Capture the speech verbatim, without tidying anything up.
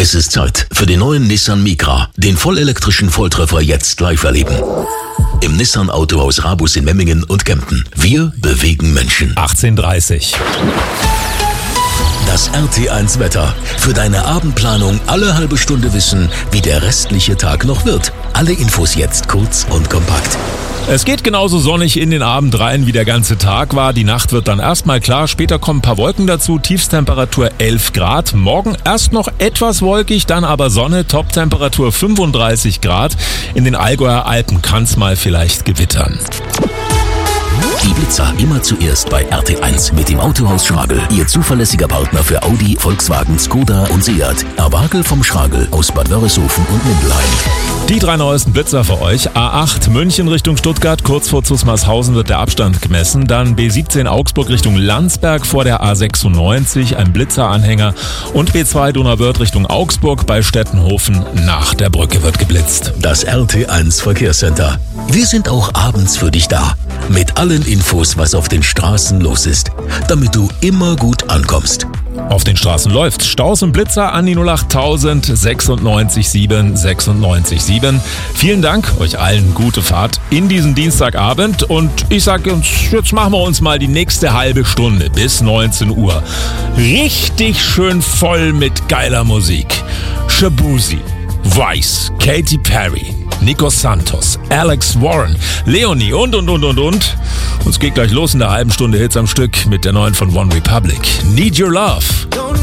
Es ist Zeit für den neuen Nissan Micra, den vollelektrischen Volltreffer jetzt live erleben. Im Nissan Autohaus Rabus in Memmingen und Kempten. Wir bewegen Menschen. achtzehn Uhr dreißig. Das R T eins Wetter. Für deine Abendplanung alle halbe Stunde wissen, wie der restliche Tag noch wird. Alle Infos jetzt kurz und kompakt. Es geht genauso sonnig in den Abend rein, wie der ganze Tag war. Die Nacht wird dann erstmal klar, später kommen ein paar Wolken dazu, Tiefstemperatur elf Grad. Morgen erst noch etwas wolkig, dann aber Sonne, Toptemperatur fünfunddreißig Grad. In den Allgäuer Alpen kann es mal vielleicht gewittern. Die Blitzer immer zuerst bei R T eins mit dem Autohaus Schragel. Ihr zuverlässiger Partner für Audi, Volkswagen, Skoda und Seat. Erwagel vom Schragel aus Bad Wörishofen und Mindelheim. Die drei neuesten Blitzer für euch. A acht München Richtung Stuttgart, kurz vor Zusmarshausen wird der Abstand gemessen. Dann B siebzehn Augsburg Richtung Landsberg vor der A sechsundneunzig, ein Blitzeranhänger. Und B zwei Donauwörth Richtung Augsburg bei Stettenhofen nach der Brücke wird geblitzt. Das R T eins Verkehrscenter. Wir sind auch abends für dich da. Mit allen Infos, was auf den Straßen los ist, damit du immer gut ankommst. Auf den Straßen läuft Staus und Blitzer an die null acht tausend sechsundneunzig sieben sechsundneunzig sieben. Vielen Dank, euch allen gute Fahrt in diesen Dienstagabend und ich sage uns, jetzt machen wir uns mal die nächste halbe Stunde bis neunzehn Uhr. Richtig schön voll mit geiler Musik. Shabuzi, Vice, Katy Perry, Nico Santos, Alex Warren, Leonie und, und, und, und, und. Uns geht gleich los in der halben Stunde Hits am Stück mit der neuen von One Republic. Need Your Love.